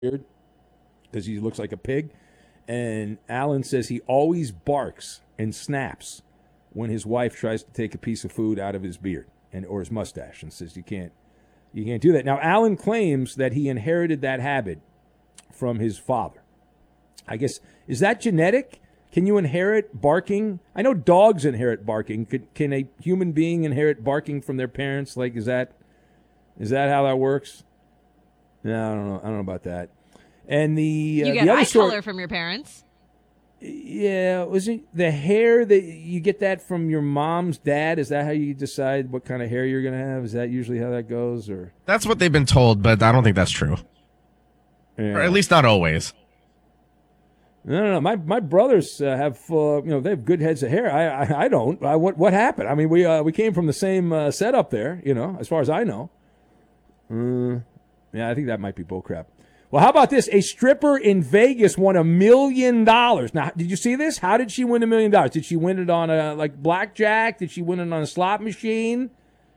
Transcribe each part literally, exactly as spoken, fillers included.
because he looks like a pig. And Alan says he always barks and snaps when his wife tries to take a piece of food out of his beard and or his mustache, and says you can't you can't do that. Now, Alan claims that he inherited that habit from his father. I guess, is that genetic? Can you inherit barking? I know dogs inherit barking. Could, can a human being inherit barking from their parents? Like, is that is that how that works? No, I don't know. I don't know about that. And the uh, you get the other eye story, color from your parents. Yeah, was it the hair that you get that from your mom's dad? Is that how you decide what kind of hair you're going to have? Is that usually how that goes, or that's what they've been told? But I don't think that's true, yeah. Or at least not always. No, no, no. My my brothers uh, have uh, you know they have good heads of hair. I I, I don't. I, what what happened? I mean, we uh, we came from the same uh, setup there. You know, as far as I know. Uh, yeah, I think that might be bullcrap. Well, how about this? A stripper in Vegas won a million dollars. Now, did you see this? How did she win a million dollars? Did she win it on a like blackjack? Did she win it on a slot machine?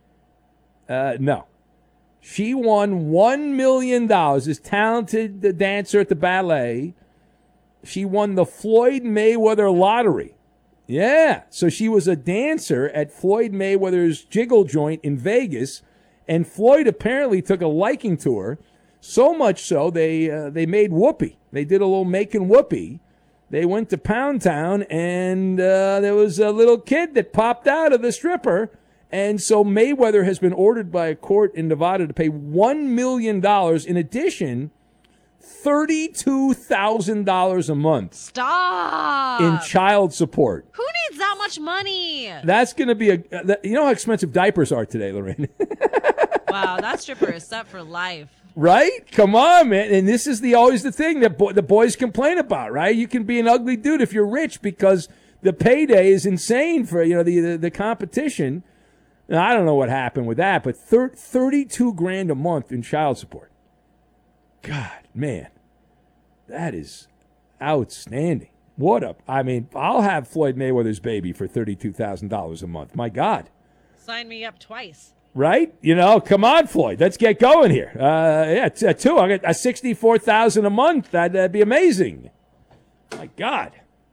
Uh, no. She won one million dollars. This talented dancer at the ballet. She won the Floyd Mayweather lottery. Yeah. So she was a dancer at Floyd Mayweather's Jiggle Joint in Vegas, and Floyd apparently took a liking to her. So much so, they uh, they made whoopee. They did a little making whoopee. They went to Pound Town, and uh, there was a little kid that popped out of the stripper. And so Mayweather has been ordered by a court in Nevada to pay one million dollars. In addition, thirty-two thousand dollars a month. Stop. In child support. Who needs that much money? That's going to be a... Uh, you know how expensive diapers are today, Lorraine? Wow, that stripper is set for life. Right? Come on, man. And this is the always the thing that bo- the boys complain about, right? You can be an ugly dude if you're rich because the payday is insane for, you know, the the, the competition. Now, I don't know what happened with that, but thir- thirty-two grand a month in child support. God, man. That is outstanding. What up? I mean, I'll have Floyd Mayweather's baby for thirty-two thousand dollars a month. My God. Sign me up twice. Right? You know, come on, Floyd. Let's get going here. Uh, yeah, t- uh, two. I got a sixty-four thousand dollars a month. That'd, that'd be amazing. My God.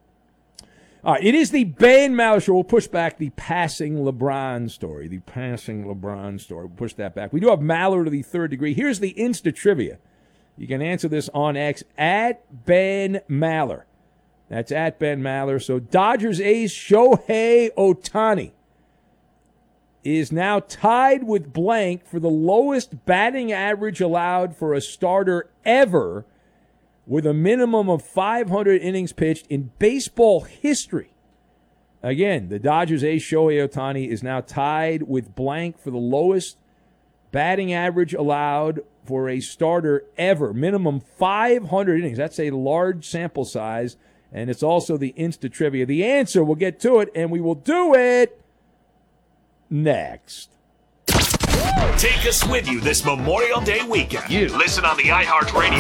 All right, it is the Ben Maller Show. We'll push back the passing LeBron story. The passing LeBron story. We'll push that back. We do have Maller to the third degree. Here's the Insta trivia. You can answer this on X at Ben Maller. That's at Ben Maller. So Dodgers ace Shohei Ohtani is now tied with blank for the lowest batting average allowed for a starter ever with a minimum of five hundred innings pitched in baseball history. Again, the Dodgers ace Shohei Ohtani is now tied with blank for the lowest batting average allowed for a starter ever. Minimum five hundred innings. That's a large sample size, and it's also the Insta Trivia. The answer, we'll get to it, and we will do it next. Take us with you this Memorial Day weekend. You. Listen on the iHeartRadio